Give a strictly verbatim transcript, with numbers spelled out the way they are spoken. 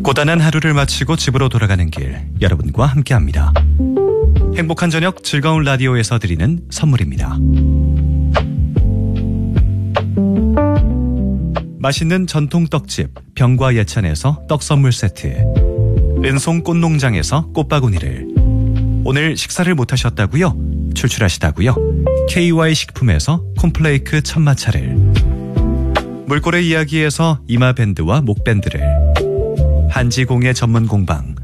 고단한 하루를 마치고 집으로 돌아가는 길, 여러분과 함께합니다. 행복한 저녁 즐거운 라디오에서 드리는 선물입니다. 맛있는 전통 떡집 병과 예찬에서 떡 선물 세트, 은송 꽃농장에서 꽃바구니를, 오늘 식사를 못하셨다고요? 출출하시다고요? 케이와이 식품에서 콤플레이크 천마차를, 물고래 이야기에서 이마밴드와 목밴드를, 한지공예 전문 공방